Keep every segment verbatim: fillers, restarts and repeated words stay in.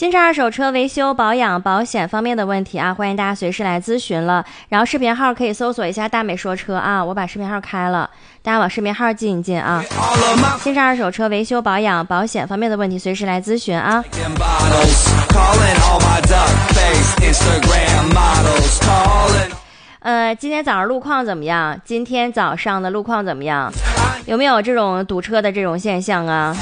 新车二手车维修保养保险方面的问题啊，欢迎大家随时来咨询了。然后视频号可以搜索一下大美说车啊，我把视频号开了，大家往视频号进一进啊。新车二手车维修保养保险方面的问题随时来咨询啊。呃，今天早上路况怎么样？今天早上的路况怎么样？有没有这种堵车的这种现象啊？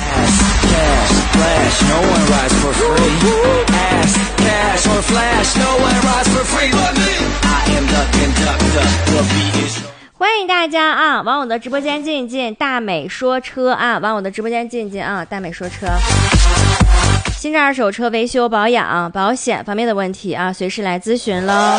欢迎大家啊，往我的直播间进一进，大美说车啊，往我的直播间进一进啊，大美说车。新车二手车维修保养保险方面的问题啊，随时来咨询喽。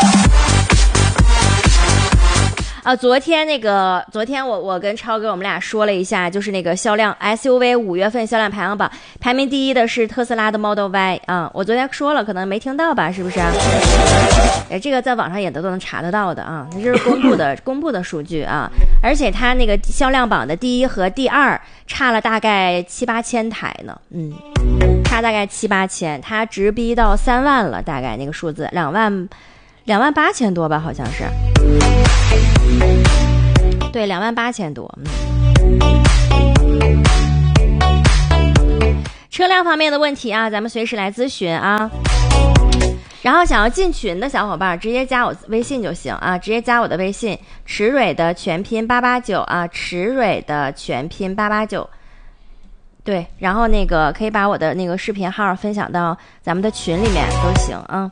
啊，昨天那个，昨天我我跟超哥我们俩说了一下，就是那个销量 S U V 五月份销量排行榜，排名第一的是特斯拉的 Model Y 啊，我昨天说了，可能没听到吧，是不是？哎，这个在网上也都能查得到的啊，这是公布的公布的数据啊，而且它那个销量榜的第一和第二差了大概七八千台呢，嗯，差大概七八千，它直逼到三万了，大概那个数字两万两万八千多吧，好像是。对，两万八千多。嗯，车辆方面的问题啊，咱们随时来咨询啊。然后想要进群的小伙伴，直接加我微信就行啊，直接加我的微信，池蕊的全拼八八九啊，池蕊的全拼八八九。对，然后那个可以把我的那个视频号分享到咱们的群里面都行啊。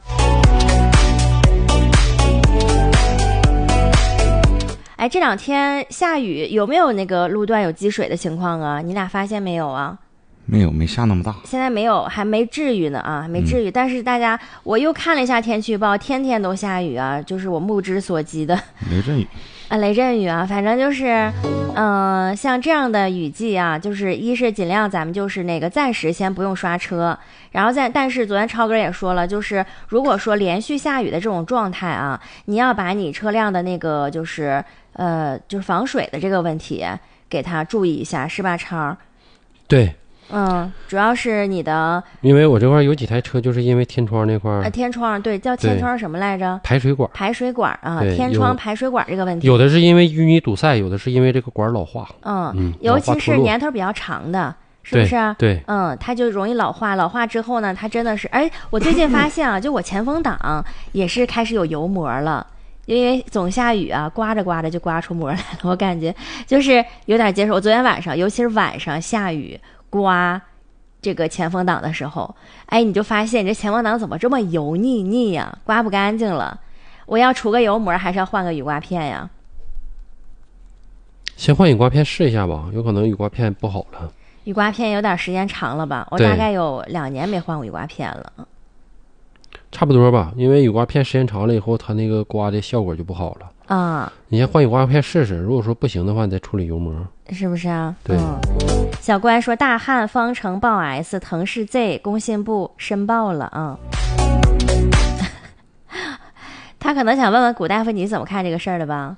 哎，这两天下雨，有没有那个路段有积水的情况啊？你俩发现没有啊？ 没有，没下那么大。 现在没有，还没至于呢啊，没至于。嗯、但是大家，我又看了一下天气预报，天天都下雨啊，就是我目之所及的雷阵雨啊，雷阵雨啊，反正就是，嗯、呃，像这样的雨季啊，就是一是尽量咱们就是那个暂时先不用刷车，然后再，但是昨天超哥也说了，就是如果说连续下雨的这种状态啊，你要把你车辆的那个就是。呃，就是防水的这个问题，给他注意一下，是吧，超？ 对， 嗯，主要是你的， 因为我这块有几台车，就是因为天窗那块， 呃，天窗对，叫天窗什么来着？ 排水管， 排水管啊，天窗排水管这个问题， 有的是因为淤泥堵塞，有的是因为这个管老化， 嗯， 嗯尤其是年头比较长的。是不是啊？ 对，对嗯，它就容易老化，老化之后呢，它真的是，哎，我最近发现啊，就我前风挡也是开始有油膜了。因为总下雨啊，刮着刮着就刮出膜来了，我感觉就是有点接受。我昨天晚上，尤其是晚上下雨刮这个前风挡的时候，哎，你就发现你这前风挡怎么这么油腻腻呀、啊，刮不干净了。我要除个油膜，还是要换个雨刮片呀？ 先换雨刮片试一下吧，有可能雨刮片不好了。 雨刮片有点时间长了吧？我大概有两年没换过雨刮片了。 差不多吧，因为雨刮片时间长了以后，它那个刮的效果就不好了啊。 你先换雨刮片试试，如果说不行的话，你再处理油膜， 是不是啊？ 对。 嗯、小关说：“大汉方程豹 S 腾势 Z 工信部申报了啊。嗯”他可能想问问古大夫你怎么看这个事儿的吧？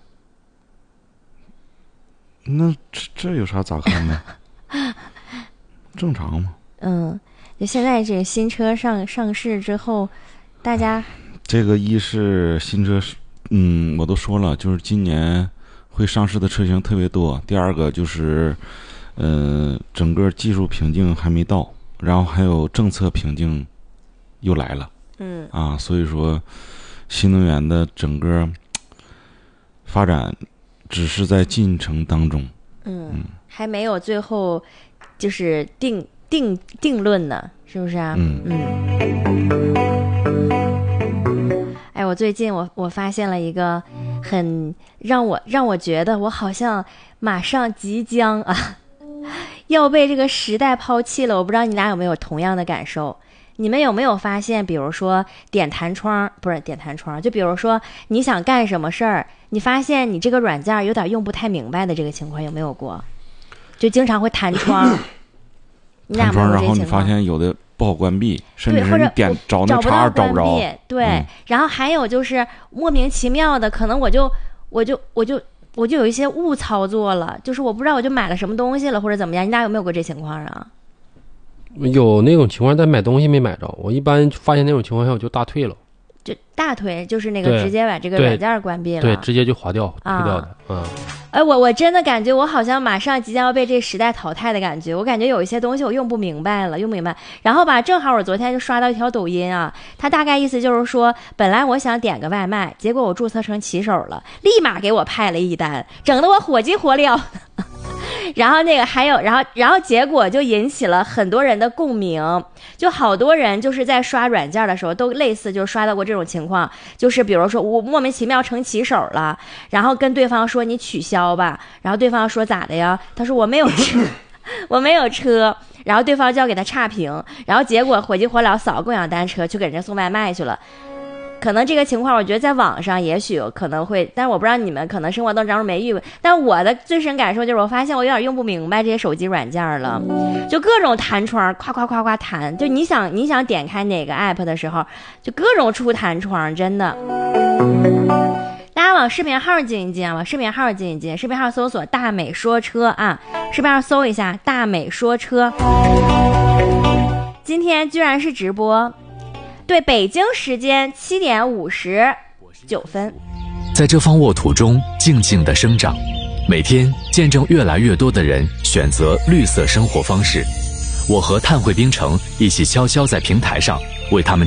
那这这有啥咋看的？正常嘛。 嗯，就现在这个新车上上市之后。大家， 这个一是新车，嗯，我都说了，就是今年会上市的车型特别多。第二个就是，呃，整个技术瓶颈还没到，然后还有政策瓶颈又来了， 嗯， 啊，所以说新能源的整个发展只是在进程当中， 嗯，嗯还没有最后就是定定定论呢，是不是啊？ 嗯嗯。哎，我最近我我发现了一个很让我让我觉得我好像马上即将啊要被这个时代抛弃了。我不知道你俩有没有同样的感受？你们有没有发现，比如说点弹窗，不是点弹窗，就比如说你想干什么事儿，你发现你这个软件有点用不太明白的这个情况有没有过？就经常会弹窗。你俩弹窗，然后你发现有的不好关闭，甚至是你点找那叉找不着。 对、嗯，然后还有就是莫名其妙的，可能我就我就我就我就有一些误操作了，就是我不知道我就买了什么东西了或者怎么样。你俩有没有过这情况啊？ 有那种情况，但买东西没买着。我一般发现那种情况下，我就大退了。 就大推就是那个对直接把这个对软件关闭了， 对，直接就划掉退啊掉的。嗯， 哎，我我真的感觉我好像马上即将要被这时代淘汰的感觉。我感觉有一些东西我用不明白了，用不明白。然后吧，正好我昨天就刷到一条抖音啊，它大概意思就是说，本来我想点个外卖，结果我注册成骑手了，立马给我派了一单，整得我火急火燎。然后那个还有，然后然后结果就引起了很多人的共鸣，就好多人就是在刷软件的时候都类似，就是刷到过这种情况，就是比如说我莫名其妙成骑手了，然后跟对方说你取消吧，然后对方说咋的呀？他说我没有车，我没有车，然后对方就要给他差评，然后结果火急火燎扫共享单车去给人家送外卖去了。可能这个情况，我觉得在网上也许有可能会，但是我不知道你们可能生活当中没遇过。但我的最深感受就是，我发现我有点用不明白这些手机软件了，就各种弹窗，夸夸夸夸弹，就你想你想点开哪个 app 的时候，就各种出弹窗，真的。大家往视频号进一进啊，往视频号进一进，视频号搜索大美说车啊，视频号搜一下大美说车。今天居然是直播。对，北京时间七点五十九分， 在这方沃土中静静地生长，每天见证越来越多的人选择绿色生活方式。我和碳汇冰城一起悄悄在平台上为他们